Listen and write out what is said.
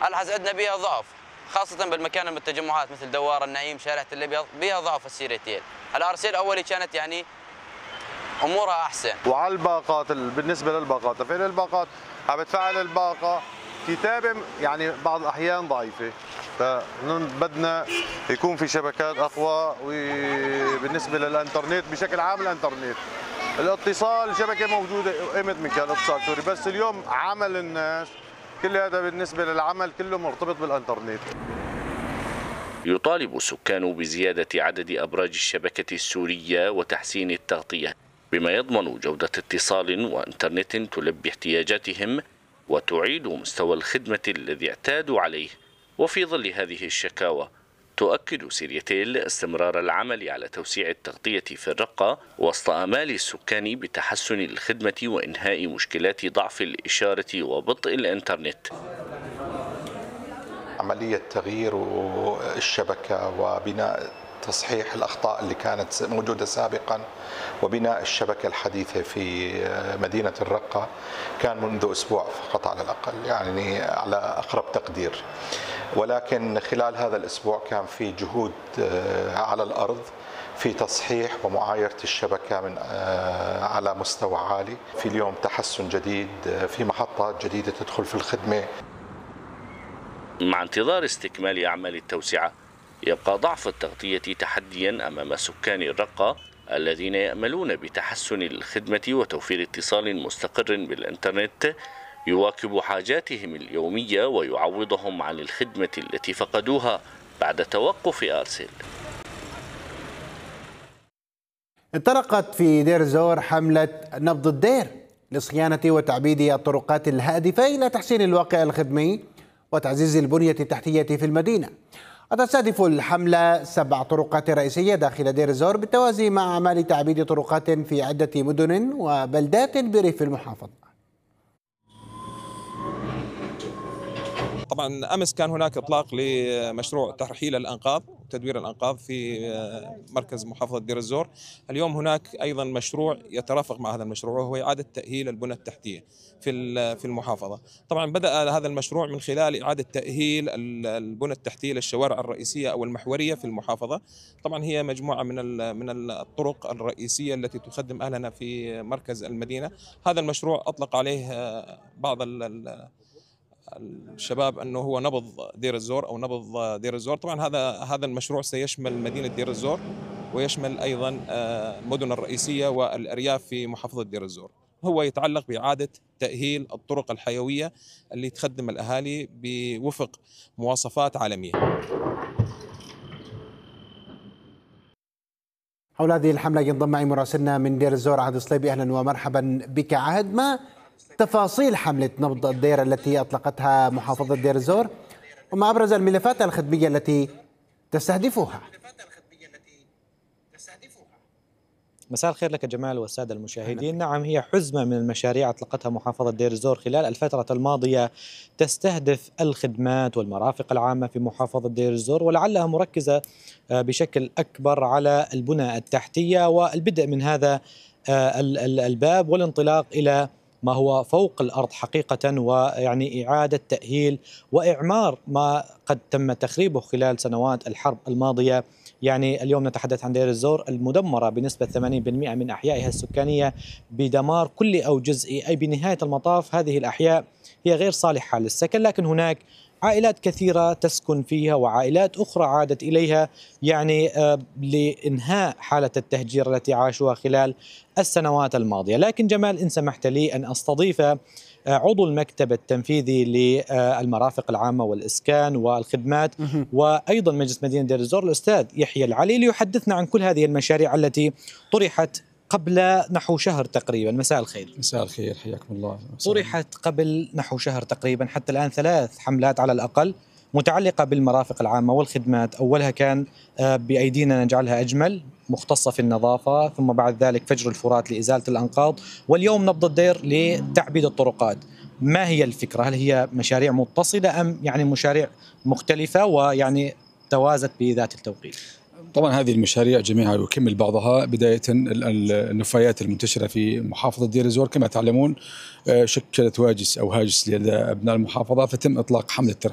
ألاحظ عندنا بيها ضعف، خاصة بالمكان من التجمعات مثل دوار النعيم، شارع تل أبيض، بيها ضعف السيرتين. الأرسيل أولي كانت يعني أمورها أحسن. وعلى الباقات بالنسبة للباقات، فين الباقات؟ عم بتفعل الباقة كتابة يعني بعض الأحيان ضعيفة، فبدنا يكون في شبكات أقوى. وبالنسبة للإنترنت بشكل عام، الإنترنت الاتصال شبكة موجودة قيمة من كان اتصال سوري، بس اليوم عمل الناس كل هذا بالنسبة للعمل كله مرتبط بالإنترنت. يطالب السكان بزيادة عدد أبراج الشبكة السورية وتحسين التغطية بما يضمن جودة اتصال وإنترنت تلبي احتياجاتهم وتعيد مستوى الخدمة الذي اعتادوا عليه. وفي ظل هذه الشكاوى تؤكد سيرياتيل استمرار العمل على توسيع التغطية في الرقة وسط آمال السكان بتحسن الخدمة وإنهاء مشكلات ضعف الإشارة وبطء الإنترنت. عملية تغيير الشبكة وبناء تصحيح الأخطاء اللي كانت موجودة سابقا وبناء الشبكة الحديثة في مدينة الرقة كان منذ أسبوع فقط على الأقل، يعني على أقرب تقدير. ولكن خلال هذا الأسبوع كان في جهود على الأرض في تصحيح ومعايرة الشبكة من على مستوى عالي. في اليوم تحسن جديد، في محطات جديدة تدخل في الخدمة. مع انتظار استكمال أعمال التوسعة يبقى ضعف التغطية تحديا أمام سكان الرقة الذين يأملون بتحسن الخدمة وتوفير اتصال مستقر بالإنترنت يواكب حاجاتهم اليومية ويعوضهم عن الخدمة التي فقدوها بعد توقف أرسل. انطلقت في دير الزور حملة نبض الدير لصيانة وتعبيد الطرقات الهادفة إلى تحسين الواقع الخدمي وتعزيز البنية التحتية في المدينة. وتستهدف الحملة 7 طرقات رئيسية داخل دير الزور بالتوازي مع أعمال تعبيد طرقات في عدة مدن وبلدات بريف المحافظة. طبعا أمس كان هناك إطلاق لمشروع ترحيل الأنقاض وتدوير الأنقاض في مركز محافظة دير الزور. اليوم هناك أيضا مشروع يترافق مع هذا المشروع وهو إعادة تأهيل البنى التحتية في المحافظة. طبعا بدأ هذا المشروع من خلال إعادة تأهيل البنى التحتية للشوارع الرئيسية أو المحورية في المحافظة. طبعا هي مجموعة من الطرق الرئيسية التي تخدم أهلنا في مركز المدينة. هذا المشروع أطلق عليه بعض الشباب أنه هو نبض دير الزور أو نبض دير الزور. طبعا هذا المشروع سيشمل مدينة دير الزور ويشمل أيضا المدن الرئيسية والأرياف في محافظة دير الزور. هو يتعلق بإعادة تأهيل الطرق الحيوية اللي تخدم الأهالي بوفق مواصفات عالمية. حول هذه الحملة ينضم معي مراسلنا من دير الزور عهد الصليبي. أهلا ومرحبا بك عهد. ما تفاصيل حملة نبض الدير التي أطلقتها محافظة دير الزور وما أبرز الملفات الخدمية التي تستهدفها؟ مساء الخير لك جمال والسادة المشاهدين. نعم، هي حزمة من المشاريع أطلقتها محافظة دير الزور خلال الفترة الماضية تستهدف الخدمات والمرافق العامة في محافظة دير الزور، ولعلها مركزة بشكل أكبر على البنى التحتية والبدء من هذا الباب والانطلاق إلى ما هو فوق الأرض حقيقة، ويعني إعادة تأهيل وإعمار ما قد تم تخريبه خلال سنوات الحرب الماضية. يعني اليوم نتحدث عن دير الزور المدمرة بنسبة 80% من أحيائها السكانية بدمار كلي أو جزئي، أي بنهاية المطاف هذه الأحياء هي غير صالحة للسكن، لكن هناك عائلات كثيرة تسكن فيها وعائلات أخرى عادت إليها يعني لإنهاء حالة التهجير التي عاشوها خلال السنوات الماضية. لكن جمال، إن سمحت لي أن أستضيف عضو المكتب التنفيذي للمرافق العامة والإسكان والخدمات وأيضا مجلس مدينة دير الزور الأستاذ يحيى العلي ليحدثنا عن كل هذه المشاريع التي طرحت قبل نحو شهر تقريبا. مساء الخير. مساء الخير، حياكم الله. طرحت قبل نحو شهر تقريبا حتى الآن 3 حملات على الأقل متعلقة بالمرافق العامة والخدمات. أولها كان بأيدينا نجعلها أجمل، مختصة في النظافة، ثم بعد ذلك فجر الفرات لإزالة الأنقاض، واليوم نبض الدير لتعبيد الطرقات. ما هي الفكرة؟ هل هي مشاريع متصلة أم يعني مشاريع مختلفة ويعني توازت بذات التوقيت؟ طبعا هذه المشاريع جميعها يكمل بعضها. بداية النفايات المنتشرة في محافظة دير الزور كما تعلمون شكلت واجس أو هاجس لدى أبناء المحافظة، فتم إطلاق حملة